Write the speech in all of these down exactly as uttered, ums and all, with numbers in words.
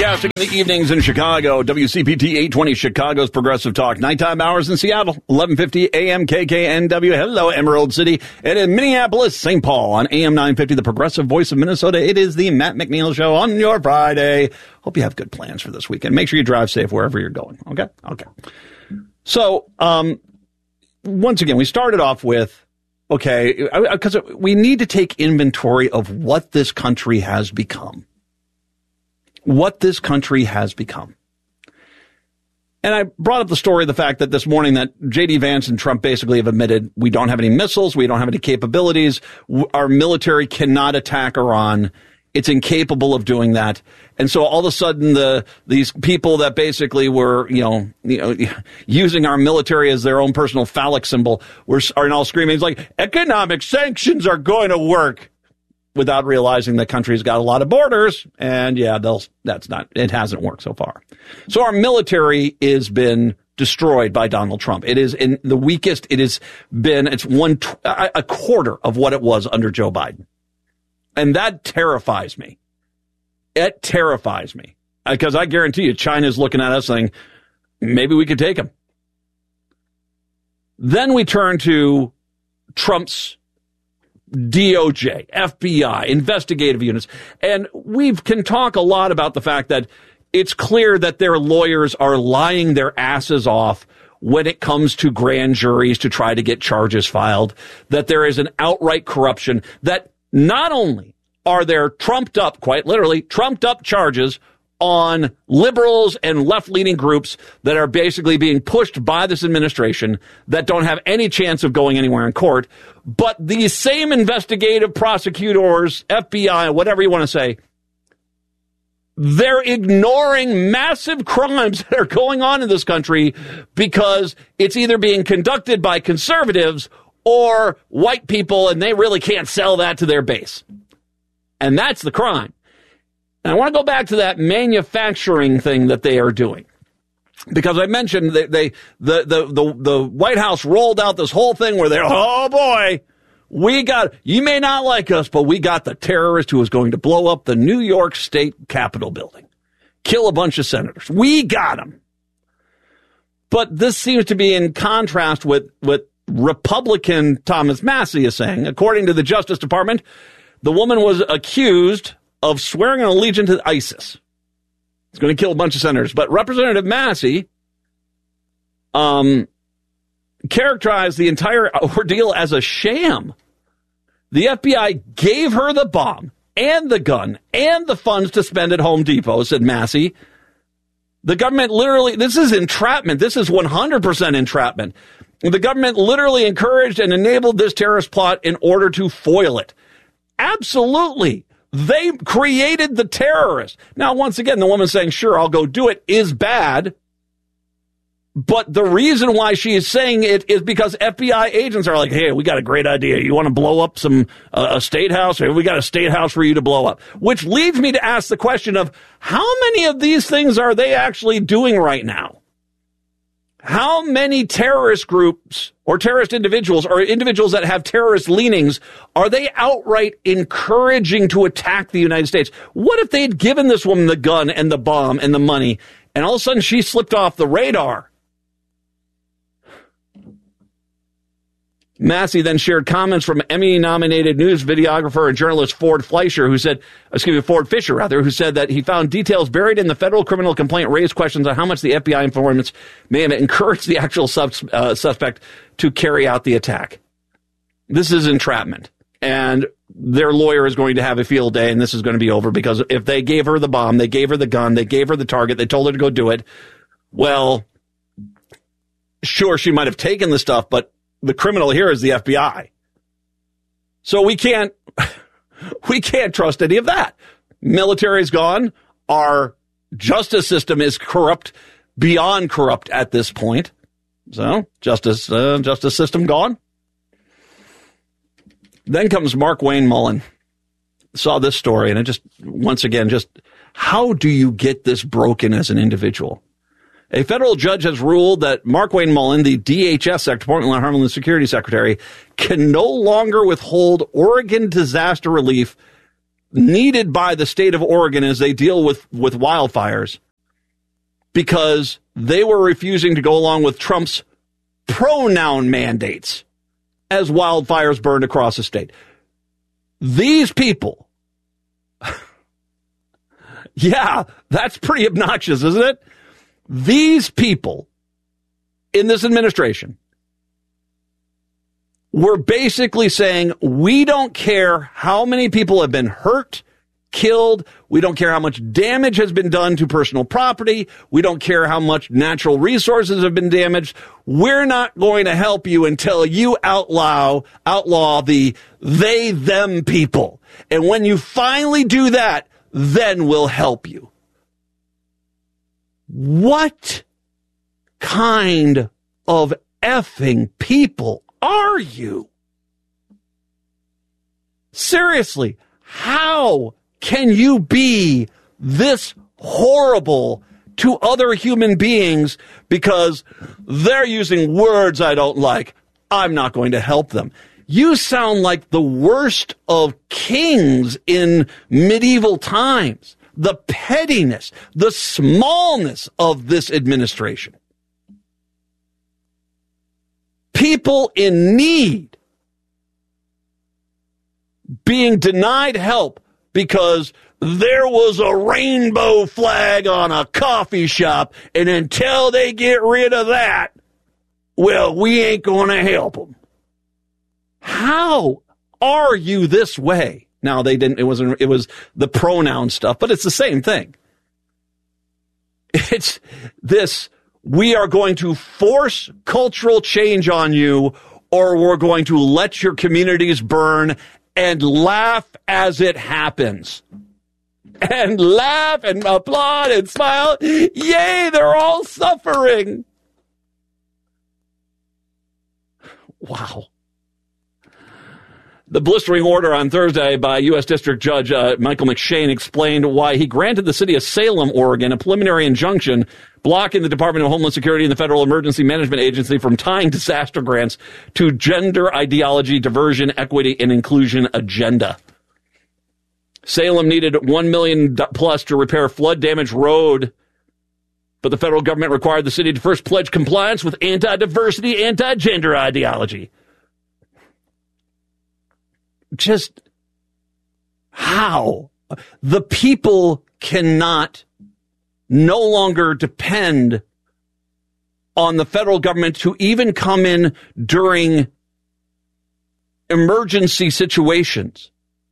Broadcasting in the evenings in Chicago, W C P T eight twenty, Chicago's Progressive Talk. Nighttime hours in Seattle, eleven fifty A M K K N W. Hello, Emerald City. And in Minneapolis, Saint Paul on A M nine fifty, the Progressive Voice of Minnesota. It is the Matt McNeil Show on your Friday. Hope you have good plans for this weekend. Make sure you drive safe wherever you're going. Okay? Okay. So, um, once again, we started off with, okay, because we need to take inventory of what this country has become. What this country has become. And I brought up the story of the fact that this morning that J D Vance and Trump basically have admitted we don't have any missiles, we don't have any capabilities, our military cannot attack Iran. It's incapable of doing that. And so all of a sudden the these people that basically were, you know, you know, using our military as their own personal phallic symbol were are now screaming, it's like economic sanctions are going to work. Without realizing the country's got a lot of borders, and yeah, they'll, that's not, it hasn't worked so far. So our military has been destroyed by Donald Trump. It is in the weakest it has been, it's one, a quarter of what it was under Joe Biden. And that terrifies me. It terrifies me. Because I guarantee you, China's looking at us saying, maybe we could take them. Then we turn to Trump's D O J, F B I, investigative units. And we can talk a lot about the fact that it's clear that their lawyers are lying their asses off when it comes to grand juries to try to get charges filed, that there is an outright corruption, that not only are there trumped up, quite literally, trumped up charges on liberals and left-leaning groups that are basically being pushed by this administration that don't have any chance of going anywhere in court. But these same investigative prosecutors, F B I, whatever you want to say, they're ignoring massive crimes that are going on in this country because it's either being conducted by conservatives or white people, and they really can't sell that to their base. And that's the crime. And I want to go back to that manufacturing thing that they are doing. Because I mentioned they, they the, the, the, the White House rolled out this whole thing where they're, oh boy, we got, you may not like us, but we got the terrorist who was going to blow up the New York State Capitol building, kill a bunch of senators. We got him. But this seems to be in contrast with what Republican Thomas Massie is saying. According to the Justice Department, the woman was accused of swearing an allegiance to ISIS. It's going to kill a bunch of senators. But Representative Massie um, characterized the entire ordeal as a sham. The F B I gave her the bomb and the gun and the funds to spend at Home Depot, said Massie. The government literally, this is entrapment. This is one hundred percent entrapment. The government literally encouraged and enabled this terrorist plot in order to foil it. Absolutely. They created the terrorist. Now, once again, the woman saying, sure, I'll go do it is bad. But the reason why she is saying it is because F B I agents are like, hey, we got a great idea. You want to blow up some uh, a state house? Hey, we got a state house for you to blow up. Which leads me to ask the question of how many of these things are they actually doing right now? How many terrorist groups or terrorist individuals or individuals that have terrorist leanings are they outright encouraging to attack the United States? What if they had given this woman the gun and the bomb and the money, and all of a sudden she slipped off the radar? Massie then shared comments from Emmy-nominated news videographer and journalist Ford Fleischer, who said, excuse me, Ford Fisher, rather, who said that he found details buried in the federal criminal complaint raised questions on how much the F B I informants may have encouraged the actual sus- uh, suspect to carry out the attack. This is entrapment, and their lawyer is going to have a field day, and this is going to be over, because if they gave her the bomb, they gave her the gun, they gave her the target, they told her to go do it, well, sure, she might have taken the stuff, but the criminal here is the F B I. So we can't, we can't trust any of that. Military's gone. Our justice system is corrupt beyond corrupt at this point. So justice, uh, justice system gone. Then comes Mark Wayne Mullen. Saw this story, and it just, once again, just how do you get this broken as an individual? A federal judge has ruled that Mark Wayne Mullen, the D H S Secretary, Department of Homeland Security Secretary, can no longer withhold Oregon disaster relief needed by the state of Oregon as they deal with, with wildfires because they were refusing to go along with Trump's pronoun mandates as wildfires burned across the state. These people, yeah, that's pretty obnoxious, isn't it? These people in this administration were basically saying, we don't care how many people have been hurt, killed. We don't care how much damage has been done to personal property. We don't care how much natural resources have been damaged. We're not going to help you until you outlaw, outlaw the they, them people. And when you finally do that, then we'll help you. What kind of effing people are you? Seriously, how can you be this horrible to other human beings because they're using words I don't like? I'm not going to help them. You sound like the worst of kings in medieval times. The pettiness, the smallness of this administration. People in need being denied help because there was a rainbow flag on a coffee shop, and until they get rid of that, well, we ain't going to help them. How are you this way? Now, they didn't, it wasn't, it was the pronoun stuff, but it's the same thing. It's this, we are going to force cultural change on you, or we're going to let your communities burn and laugh as it happens. And laugh and applaud and smile. Yay, they're all suffering. Wow. The blistering order on Thursday by U S District Judge uh, Michael McShane explained why he granted the city of Salem, Oregon, a preliminary injunction blocking the Department of Homeland Security and the Federal Emergency Management Agency from tying disaster grants to gender ideology, diversion, equity, and inclusion agenda. Salem needed one million dollars plus to repair flood-damaged road, but the federal government required the city to first pledge compliance with anti-diversity, anti-gender ideology. Just how? The people cannot no longer depend on the federal government to even come in during emergency situations.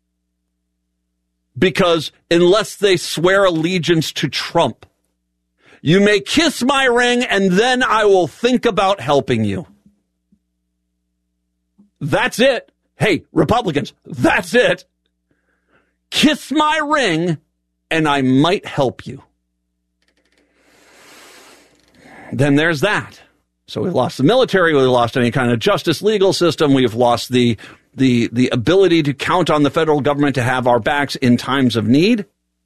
Because unless they swear allegiance to Trump, you may kiss my ring and then I will think about helping you. That's it. Hey, Republicans, that's it. Kiss my ring, and I might help you. Then there's that. So we've lost the military, we've lost any kind of justice legal system, we've lost the the the ability to count on the federal government to have our backs in times of need.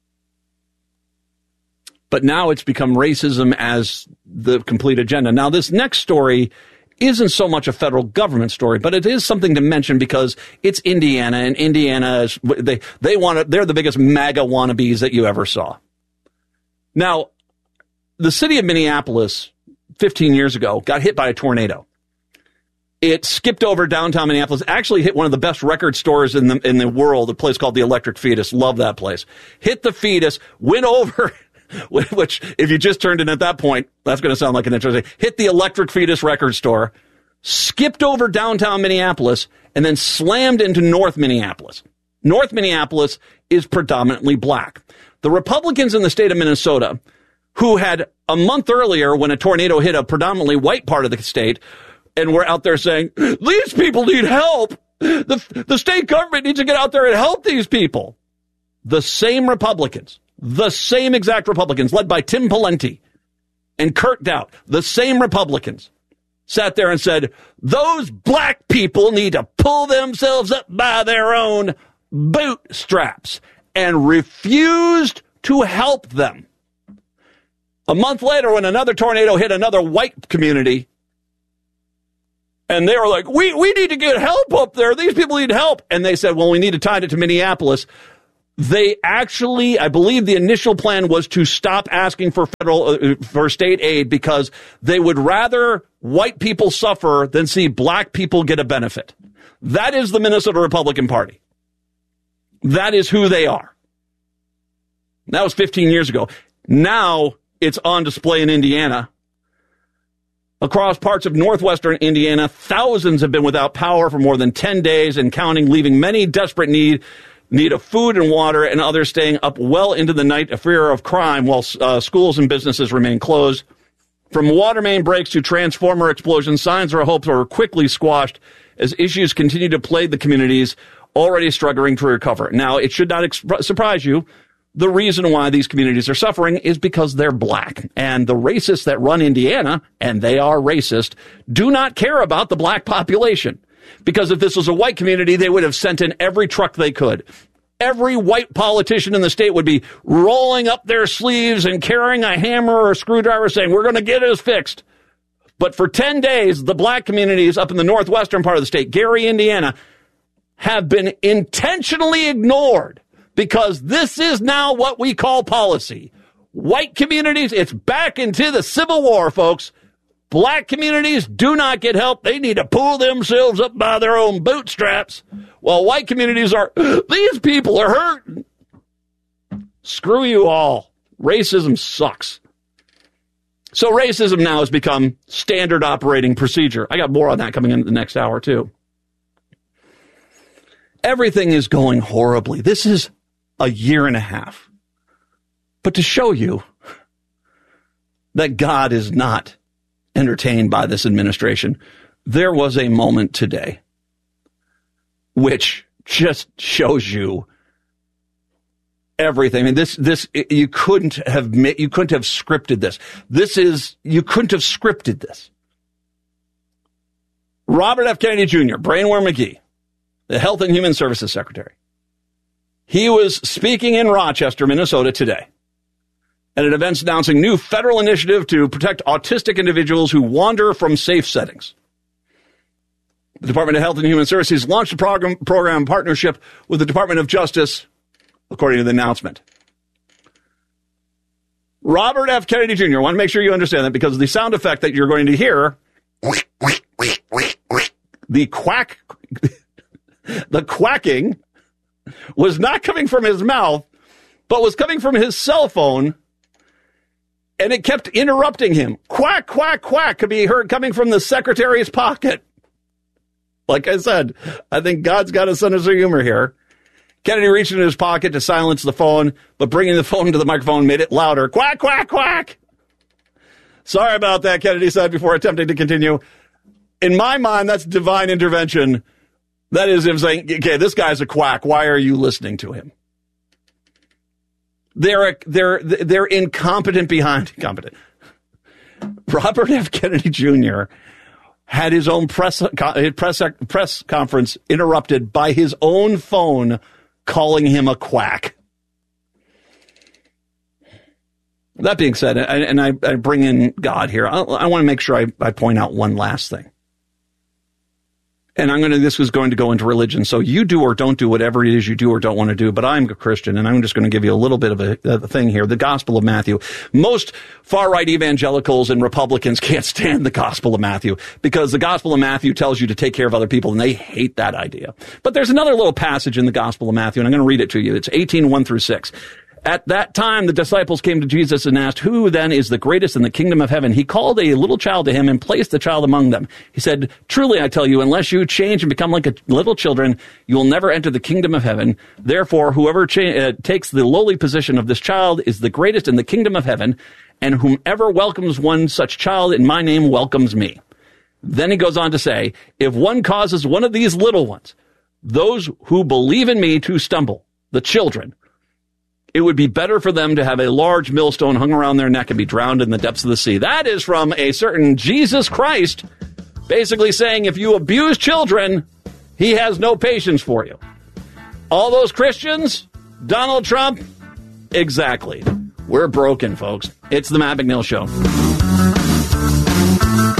But now it's become racism as the complete agenda. Now, this next story isn't so much a federal government story, but it is something to mention because it's Indiana, and Indiana is, they, they want to, they're the biggest MAGA wannabes that you ever saw. Now, the city of Minneapolis fifteen years ago got hit by a tornado. It skipped over downtown Minneapolis, actually hit one of the best record stores in the, in the world, a place called the Electric Fetus. Love that place. Hit the fetus, went over, which, if you just turned in at that point, that's going to sound like an interesting, hit the Electric Fetus record store, skipped over downtown Minneapolis, and then slammed into North Minneapolis. North Minneapolis is predominantly black. The Republicans in the state of Minnesota, who had a month earlier when a tornado hit a predominantly white part of the state, and were out there saying, these people need help. The, the state government needs to get out there and help these people. The same Republicans, the same exact Republicans, led by Tim Pawlenty and Kurt Dowd, the same Republicans, sat there and said, those black people need to pull themselves up by their own bootstraps, and refused to help them. A month later, when another tornado hit another white community, and they were like, we, we need to get help up there. These people need help. And they said, well, we need to tie it to Minneapolis. They actually, I believe the initial plan was to stop asking for federal, uh, for state aid because they would rather white people suffer than see black people get a benefit. That is the Minnesota Republican Party. That is who they are. That was fifteen years ago. Now it's on display in Indiana. Across parts of northwestern Indiana, thousands have been without power for more than ten days and counting, leaving many desperate need need of food and water, and others staying up well into the night for fear of crime while uh, schools and businesses remain closed. From water main breaks to transformer explosions, signs of hope are quickly squashed as issues continue to plague the communities already struggling to recover. Now, it should not exp- surprise you. The reason why these communities are suffering is because they're black. And the racists that run Indiana, and they are racist, do not care about the black population. Because if this was a white community, they would have sent in every truck they could. Every white politician in the state would be rolling up their sleeves and carrying a hammer or a screwdriver saying, we're going to get this fixed. But for ten days, the black communities up in the northwestern part of the state, Gary, Indiana, have been intentionally ignored because this is now what we call policy. White communities, it's back into the Civil War, folks. Black communities do not get help. They need to pull themselves up by their own bootstraps. While white communities are, these people are hurting. Screw you all. Racism sucks. So racism now has become standard operating procedure. I got more on that coming in the next hour, too. Everything is going horribly. This is a year and a half. But to show you that God is not entertained by this administration, there was a moment today which just shows you everything. I mean, this, this, you couldn't have, you couldn't have scripted this. This is, you couldn't have scripted this. Robert F. Kennedy Junior, Brainware McGee, the Health and Human Services Secretary, he was speaking in Rochester, Minnesota today at an event announcing new federal initiative to protect autistic individuals who wander from safe settings. The Department of Health and Human Services launched a program, program partnership with the Department of Justice, according to the announcement. Robert F. Kennedy Junior, I want to make sure you understand that because the sound effect that you're going to hear, the quack, the quacking was not coming from his mouth, but was coming from his cell phone, and it kept interrupting him. Quack, quack, quack could be heard coming from the secretary's pocket. Like I said, I think God's got a sense of humor here. Kennedy reached into his pocket to silence the phone, but bringing the phone to the microphone made it louder. Quack, quack, quack. Sorry about that, Kennedy said before attempting to continue. In my mind, that's divine intervention. That is him saying, okay, this guy's a quack. Why are you listening to him? They're they're they're incompetent behind incompetent. Robert F. Kennedy Junior had his own press press press conference interrupted by his own phone calling him a quack. That being said, and I, I bring in God here, I, I want to make sure I, I point out one last thing. And I'm going to, this was going to go into religion. So you do or don't do whatever it is you do or don't want to do. But I'm a Christian, and I'm just going to give you a little bit of a, a thing here. The Gospel of Matthew. Most far-right evangelicals and Republicans can't stand the Gospel of Matthew because the Gospel of Matthew tells you to take care of other people, and they hate that idea. But there's another little passage in the Gospel of Matthew, and I'm going to read it to you. It's eighteen, one through six. At that time, the disciples came to Jesus and asked, who then is the greatest in the kingdom of heaven? He called a little child to him and placed the child among them. He said, truly, I tell you, unless you change and become like a little children, you will never enter the kingdom of heaven. Therefore, whoever cha- uh, takes the lowly position of this child is the greatest in the kingdom of heaven, and whomever welcomes one such child in my name welcomes me. Then he goes on to say, if one causes one of these little ones, those who believe in me, to stumble, the children, it would be better for them to have a large millstone hung around their neck and be drowned in the depths of the sea. That is from a certain Jesus Christ, basically saying if you abuse children, he has no patience for you. All those Christians, Donald Trump, exactly. We're broken, folks. It's the Matt McNeil Show.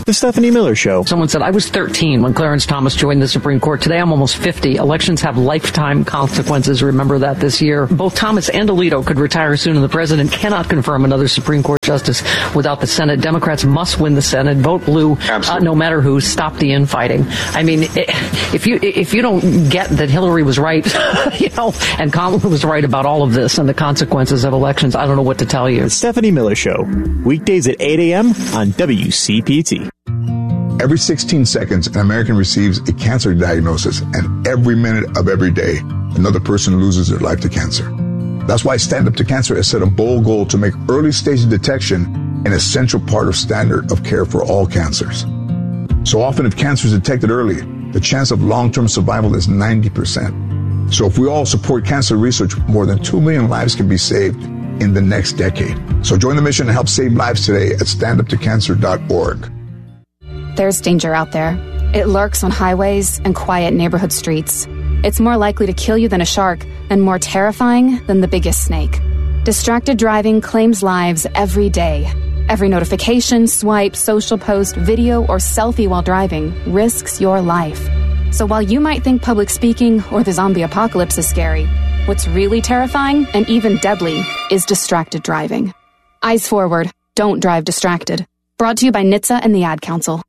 The Stephanie Miller Show. Someone said, I was thirteen when Clarence Thomas joined the Supreme Court. Today I'm almost fifty. Elections have lifetime consequences. Remember that this year. Both Thomas and Alito could retire soon, and the president cannot confirm another Supreme Court justice without the Senate. Democrats must win the Senate. Vote blue, uh, no matter who. Stop the infighting. I mean, if you if you don't get that Hillary was right, you know, and Kamala was right about all of this and the consequences of elections, I don't know what to tell you. The Stephanie Miller Show. Weekdays at eight a.m. on W C P T. Every sixteen seconds, an American receives a cancer diagnosis, and every minute of every day, another person loses their life to cancer. That's why Stand Up to Cancer has set a bold goal to make early stage detection an essential part of standard of care for all cancers. So often, if cancer is detected early, the chance of long-term survival is ninety percent. So if we all support cancer research, more than two million lives can be saved in the next decade. So join the mission to help save lives today at stand up to cancer dot org. There's danger out there. It lurks on highways and quiet neighborhood streets. It's more likely to kill you than a shark and more terrifying than the biggest snake. Distracted driving claims lives every day. Every notification, swipe, social post, video, or selfie while driving risks your life. So while you might think public speaking or the zombie apocalypse is scary, what's really terrifying and even deadly is distracted driving. Eyes forward. Don't drive distracted. Brought to you by N H T S A and the Ad Council.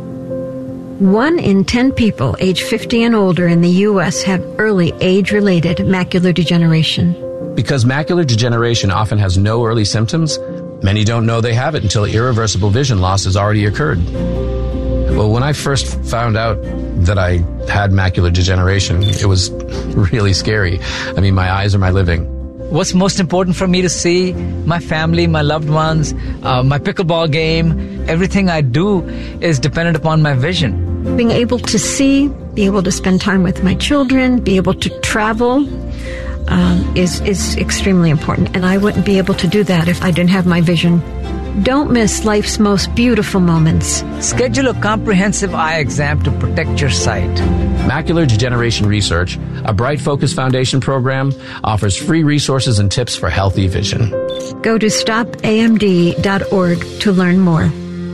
One in ten people age fifty and older in the U S have early age-related macular degeneration. Because macular degeneration often has no early symptoms, many don't know they have it until irreversible vision loss has already occurred. Well, when I first found out that I had macular degeneration, it was really scary. I mean, my eyes are my living. What's most important for me to see? My family, my loved ones, uh, my pickleball game. Everything I do is dependent upon my vision. Being able to see, be able to spend time with my children, be able to travel um, is, is extremely important. And I wouldn't be able to do that if I didn't have my vision. Don't miss life's most beautiful moments. Schedule a comprehensive eye exam to protect your sight. Macular Degeneration Research, a Bright Focus Foundation program, offers free resources and tips for healthy vision. Go to stop A M D dot org to learn more.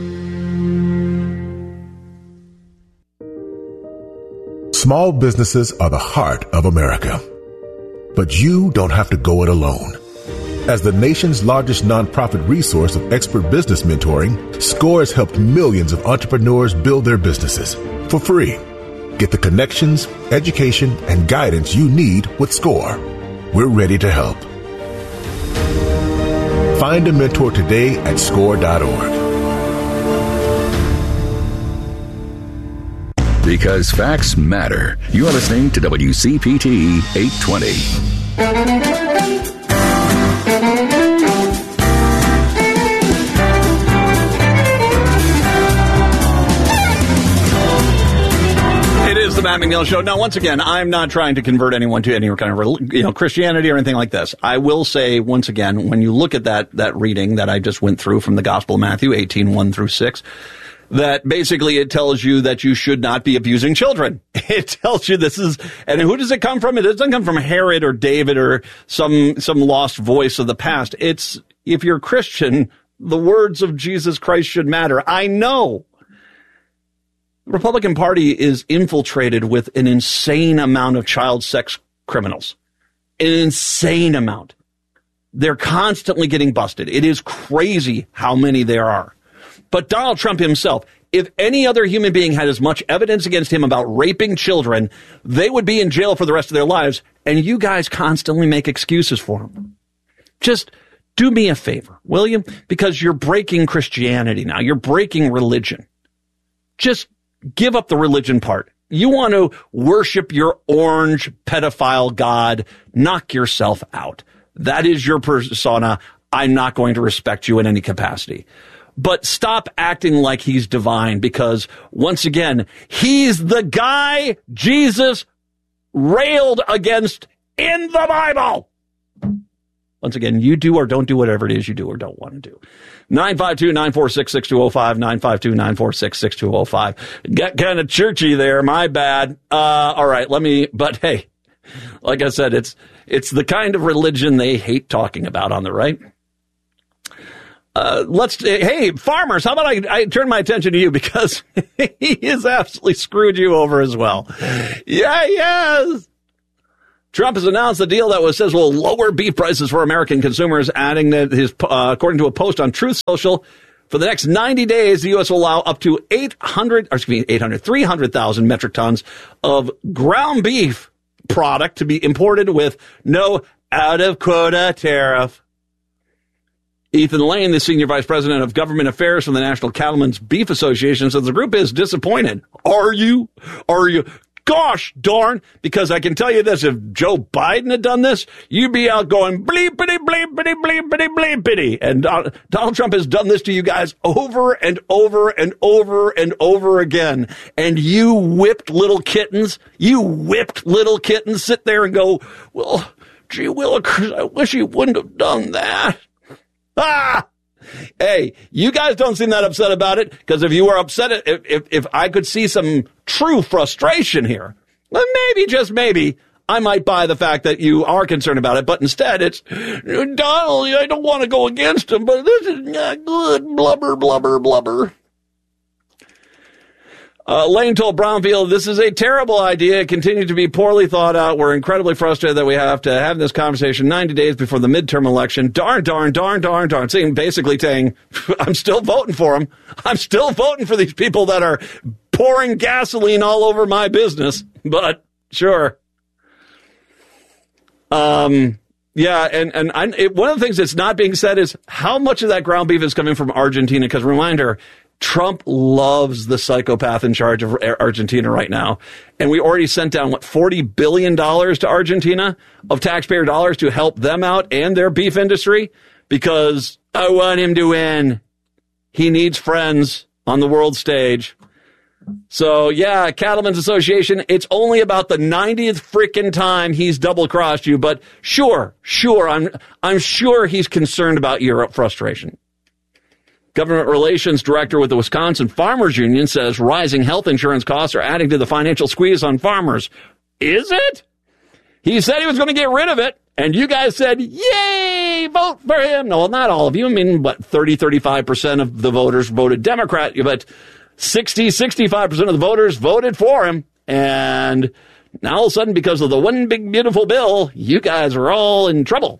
Small businesses are the heart of America. But you don't have to go it alone. As the nation's largest nonprofit resource of expert business mentoring, SCORE has helped millions of entrepreneurs build their businesses for free. Get the connections, education, and guidance you need with SCORE. We're ready to help. Find a mentor today at score dot org. Because facts matter. You're listening to W C P T eight twenty. It is the Matt McNeil Show. Now, once again, I'm not trying to convert anyone to any kind of, you know, Christianity or anything like this. I will say, once again, when you look at that that reading that I just went through from the Gospel of Matthew, eighteen, one through six, that basically it tells you that you should not be abusing children. It tells you this is, and who does it come from? It doesn't come from Herod or David or some some lost voice of the past. It's, if you're a Christian, the words of Jesus Christ should matter. I know the Republican Party is infiltrated with an insane amount of child sex criminals. An insane amount. They're constantly getting busted. It is crazy how many there are. But Donald Trump himself, if any other human being had as much evidence against him about raping children, they would be in jail for the rest of their lives, and you guys constantly make excuses for him. Just do me a favor, will you? Because you're breaking Christianity now. You're breaking religion. Just give up the religion part. You want to worship your orange pedophile god, knock yourself out. That is your persona. I'm not going to respect you in any capacity. But stop acting like he's divine, because once again, he's the guy Jesus railed against in the Bible. Once again, you do or don't do whatever it is you do or don't want to do. nine five two, nine four six, six two zero five, nine five two, nine four six, six two zero five. Got kind of churchy there, my bad. Uh, all right, let me, but hey, like I said, it's, it's the kind of religion they hate talking about on the right. Uh, let's, hey, farmers, how about I, I turn my attention to you because he has absolutely screwed you over as well. Yeah, yes. Trump has announced a deal that was says will lower beef prices for American consumers, adding that his, uh, according to a post on Truth Social, for the next ninety days, the U S will allow up to eight hundred, or excuse me, eight hundred, three hundred thousand metric tons of ground beef product to be imported with no out-of-quota tariff. Ethan Lane, the senior vice president of government affairs from the National Cattlemen's Beef Association, says the group is disappointed. Are you? Are you? Gosh darn, because I can tell you this, if Joe Biden had done this, you'd be out going bleepity, bleepity, bleepity, bleepity. And uh, Donald Trump has done this to you guys over and over and over and over again. And you whipped little kittens, you whipped little kittens sit there and go, well, gee willikers, I wish he wouldn't have done that. Ah! Hey, you guys don't seem that upset about it, because if you were upset, if, if, if I could see some true frustration here, then maybe, just maybe, I might buy the fact that you are concerned about it. But instead, it's, Donald, I don't want to go against him, but this is not good. Blubber, blubber, blubber. Uh, Lane told Brownfield, this is a terrible idea. It continues to be poorly thought out. We're incredibly frustrated that we have to have this conversation ninety days before the midterm election. Darn, darn, darn, darn, darn. Saying, basically saying, I'm still voting for them. I'm still voting for these people that are pouring gasoline all over my business. But sure. Um, yeah, and, and I, it, one of the things that's not being said is how much of that ground beef is coming from Argentina. Because reminder, Trump loves the psychopath in charge of Argentina right now. And we already sent down, what, forty billion dollars to Argentina of taxpayer dollars to help them out and their beef industry, because I want him to win. He needs friends on the world stage. So, yeah, Cattlemen's Association, it's only about the ninetieth freaking time he's double-crossed you. But sure, sure, I'm, I'm sure he's concerned about your frustration. Government Relations Director with the Wisconsin Farmers Union says rising health insurance costs are adding to the financial squeeze on farmers. Is it? He said he was going to get rid of it, and you guys said, yay, vote for him. No, well, not all of you. I mean, what, thirty, thirty-five percent of the voters voted Democrat, but sixty, sixty-five percent of the voters voted for him. And now all of a sudden, because of the one big beautiful bill, you guys are all in trouble.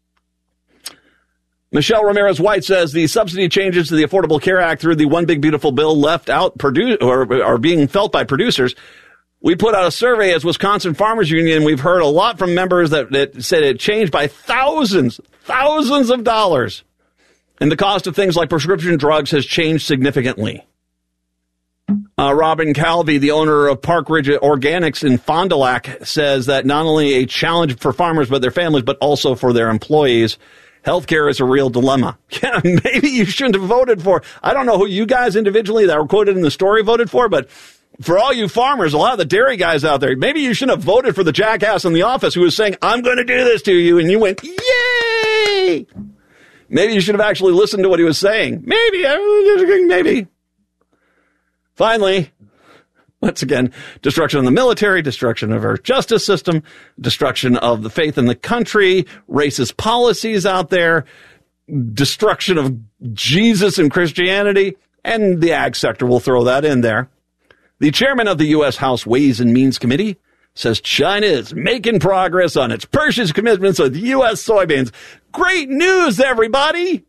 Michelle Ramirez-White says the subsidy changes to the Affordable Care Act through the One Big Beautiful Bill left out produ- or are being felt by producers. We put out a survey as Wisconsin Farmers Union. We've heard a lot from members that, that said it changed by thousands, thousands of dollars. And the cost of things like prescription drugs has changed significantly. Uh, Robin Calvi, the owner of Park Ridge Organics in Fond du Lac, says that not only a challenge for farmers but their families, but also for their employees. Healthcare is a real dilemma. Yeah, maybe you shouldn't have voted for. I don't know who you guys individually that were quoted in the story voted for, but for all you farmers, a lot of the dairy guys out there, maybe you shouldn't have voted for the jackass in the office who was saying, I'm going to do this to you, and you went, yay! Maybe you should have actually listened to what he was saying. Maybe, maybe. Finally, once again, destruction of the military, destruction of our justice system, destruction of the faith in the country, racist policies out there, destruction of Jesus and Christianity, and the ag sector will throw that in there. The chairman of the U S House Ways and Means Committee says China is making progress on its purchase commitments with U S soybeans. Great news, everybody!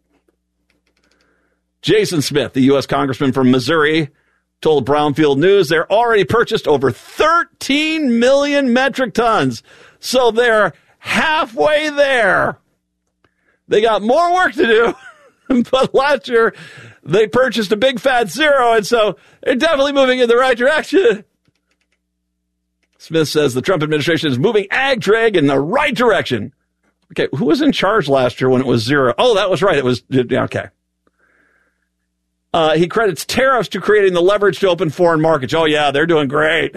Jason Smith, the U S congressman from Missouri, told Brownfield News they're already purchased over thirteen million metric tons. So they're halfway there. They got more work to do. But last year, they purchased a big fat zero, and so they're definitely moving in the right direction. Smith says the Trump administration is moving ag trade in the right direction. Okay, who was in charge last year when it was zero? Oh, that was right. It was, okay. Uh, he credits tariffs to creating the leverage to open foreign markets. Oh, yeah, they're doing great.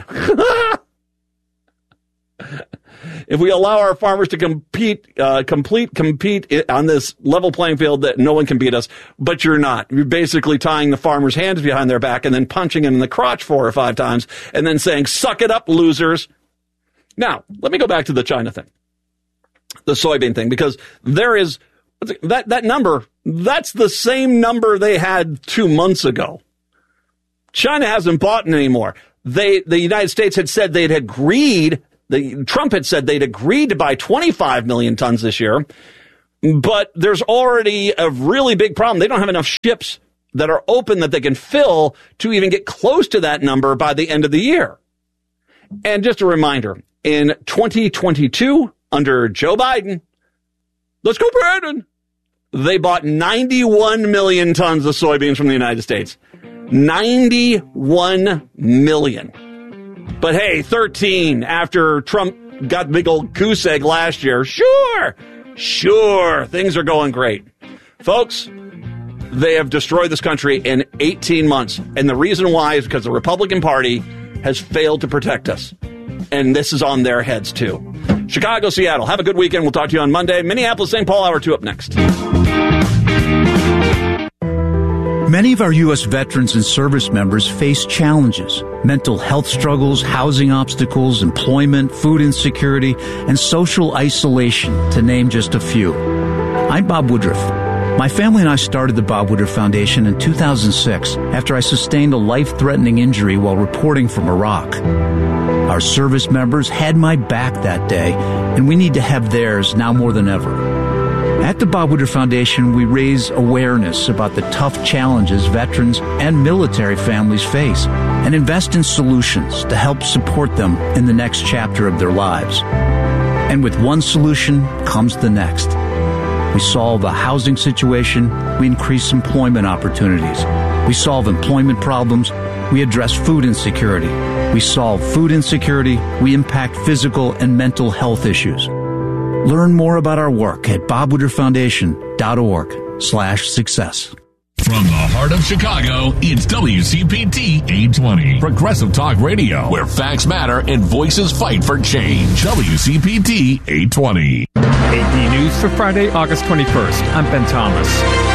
If we allow our farmers to compete, uh, complete, compete on this level playing field, that no one can beat us, but you're not. You're basically tying the farmers' hands behind their back and then punching them in the crotch four or five times and then saying, suck it up, losers. Now, let me go back to the China thing, the soybean thing, because there is That that number, that's the same number they had two months ago. China hasn't bought anymore. They, the United States had said they'd agreed, the, Trump had said they'd agreed to buy twenty-five million tons this year, but there's already a really big problem. They don't have enough ships that are open that they can fill to even get close to that number by the end of the year. And just a reminder, in twenty twenty-two, under Joe Biden, let's go, Brandon, they bought ninety-one million tons of soybeans from the United States. ninety-one million. But hey, thirteen after Trump got the big old goose egg last year. Sure, sure, things are going great. Folks, they have destroyed this country in eighteen months. And the reason why is because the Republican Party has failed to protect us. And this is on their heads, too. Chicago, Seattle, have a good weekend. We'll talk to you on Monday. Minneapolis, Saint Paul, hour two up next. Many of our U S veterans and service members face challenges, mental health struggles, housing obstacles, employment, food insecurity, and social isolation, to name just a few. I'm Bob Woodruff. My family and I started the Bob Woodruff Foundation in two thousand six after I sustained a life-threatening injury while reporting from Iraq. Our service members had my back that day, and we need to have theirs now more than ever. At the Bob Woodruff Foundation, we raise awareness about the tough challenges veterans and military families face and invest in solutions to help support them in the next chapter of their lives. And with one solution comes the next. We solve a housing situation, we increase employment opportunities. We solve employment problems, we address food insecurity. We solve food insecurity, we impact physical and mental health issues. Learn more about our work at bob woodruff foundation dot org slash success. From the heart of Chicago, it's W C P T eight twenty, Progressive Talk Radio, where facts matter and voices fight for change. W C P T eight twenty. A P News for Friday, August twenty-first. I'm Ben Thomas.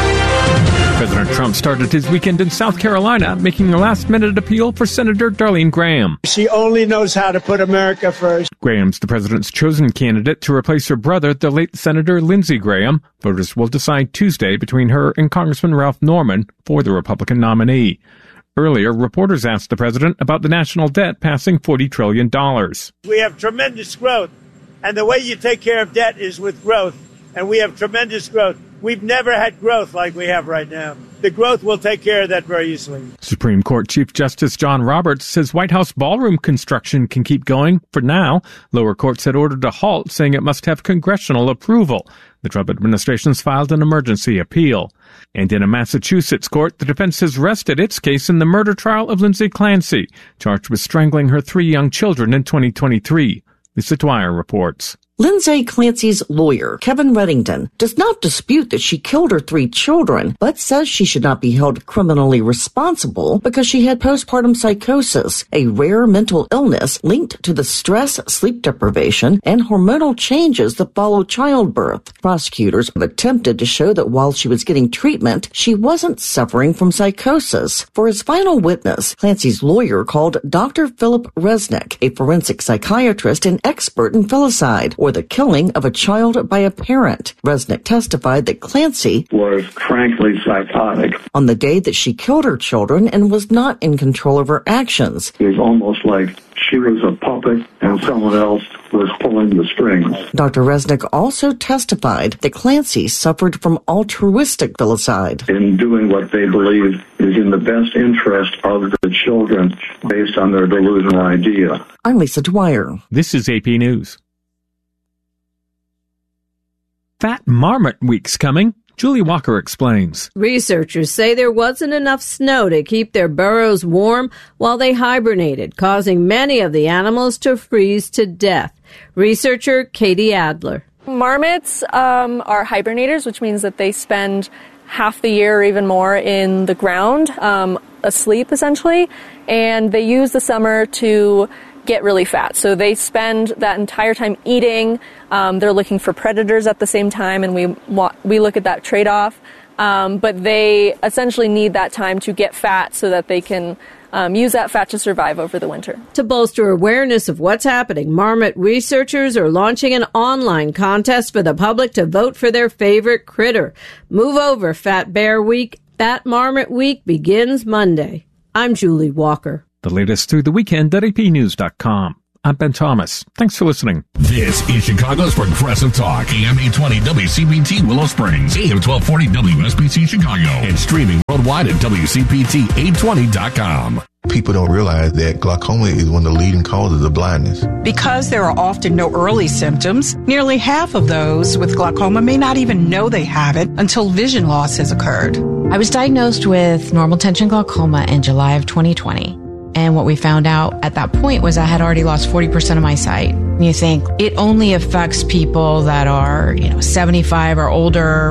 President Trump started his weekend in South Carolina, making a last-minute appeal for Senator Darlene Graham. She only knows how to put America first. Graham's the president's chosen candidate to replace her brother, the late Senator Lindsey Graham. Voters will decide Tuesday between her and Congressman Ralph Norman for the Republican nominee. Earlier, reporters asked the president about the national debt passing forty trillion dollars. We have tremendous growth, and the way you take care of debt is with growth, and we have tremendous growth. We've never had growth like we have right now. The growth will take care of that very easily. Supreme Court Chief Justice John Roberts says White House ballroom construction can keep going for now. Lower courts had ordered a halt, saying it must have congressional approval. The Trump administration's filed an emergency appeal. And in a Massachusetts court, the defense has rested its case in the murder trial of Lindsay Clancy, charged with strangling her three young children in twenty twenty-three. Lisa Dwyer reports. Lindsay Clancy's lawyer, Kevin Reddington, does not dispute that she killed her three children, but says she should not be held criminally responsible because she had postpartum psychosis, a rare mental illness linked to the stress, sleep deprivation, and hormonal changes that follow childbirth. Prosecutors have attempted to show that while she was getting treatment, she wasn't suffering from psychosis. For his final witness, Clancy's lawyer called Doctor Philip Resnick, a forensic psychiatrist and expert in filicide, or the killing of a child by a parent. Resnick testified that Clancy was frankly psychotic on the day that she killed her children and was not in control of her actions. It was almost like she was a puppet and someone else was pulling the strings. Doctor Resnick also testified that Clancy suffered from altruistic filicide. In doing what they believe is in the best interest of the children based on their delusional idea. I'm Lisa Dwyer. This is A P News. Fat Marmot Week's coming. Julie Walker explains. Researchers say there wasn't enough snow to keep their burrows warm while they hibernated, causing many of the animals to freeze to death. Researcher Katie Adler. Marmots um, are hibernators, which means that they spend half the year or even more in the ground, um, asleep essentially, and they use the summer to get really fat. So they spend that entire time eating. Um, they're looking for predators at the same time, and we wa- we look at that trade-off. Um, but they essentially need that time to get fat so that they can um, use that fat to survive over the winter. To bolster awareness of what's happening, Marmot researchers are launching an online contest for the public to vote for their favorite critter. Move over, Fat Bear Week. Fat Marmot Week begins Monday. I'm Julie Walker. The latest through the weekend at A P news dot com. I'm Ben Thomas. Thanks for listening. This is Chicago's Progressive Talk, A M eight twenty W C P T Willow Springs, A M twelve forty W S B C Chicago, and streaming worldwide at W C P T eight twenty dot com. People don't realize that glaucoma is one of the leading causes of blindness. Because there are often no early symptoms, nearly half of those with glaucoma may not even know they have it until vision loss has occurred. I was diagnosed with normal tension glaucoma in July of twenty twenty. And what we found out at that point was I had already lost forty percent of my sight. And you think it only affects people that are, you know, seventy-five or older.